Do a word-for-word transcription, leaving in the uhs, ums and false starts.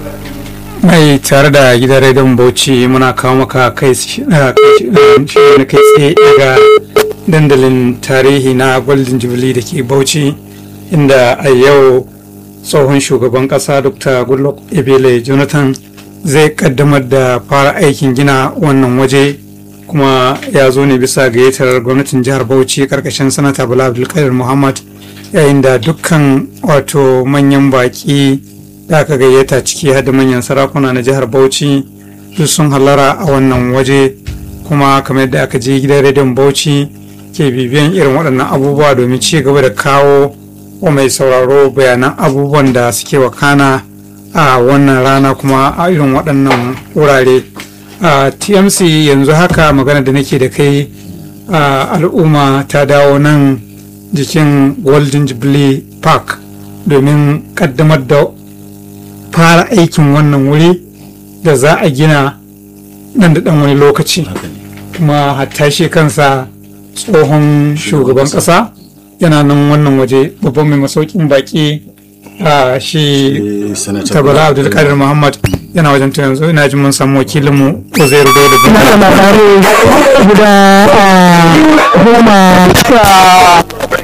mai tare da gidan rediyon Bauchi muna kawo maka kai na kai tsaye daga dandalin tarihi na Golden Jubilee da ke Bauchi, inda a yau tsohon shugaban kasa Dr. Goodluck Ebele Jonathan zai kaddamar da fara aikin gina wannan waje, kuma ya zo ne bisa gayyatar gwamnatin jihar Bauchi karkashin sanata Bala Abdulkadir Muhammad, yayin da dukkan wato manyan baki da aka gayyata ciki har da manyan sarakuna na jihar Bauchi duk sun hallara a wannan waje. Kuma kamar yadda aka je gidan rediyon Bauchi ke bibiyan irin waɗannan abubuwa domin ci gaba da kawo wa mai sauraro bayanan abubuwan da suke wakana a wannan rana kuma a irin waɗannan wurare. a T M C yanzu haka magana da nake da kai, al'umma ta dawo nan jikin Golden Jubilee Park domin kaddamar da fara aikin wannan wuri da za a gina nan da ɗan wani lokaci. Kuma hatta shi kansa tsohon shugaban ƙasa yana nan wannan waje, babban mai masaukin baki a shi tabara Abdulkadir Muhammad yana wajen ta yanzu. Ina jin mun samu wakilinmu Uzairu Dauda guda goma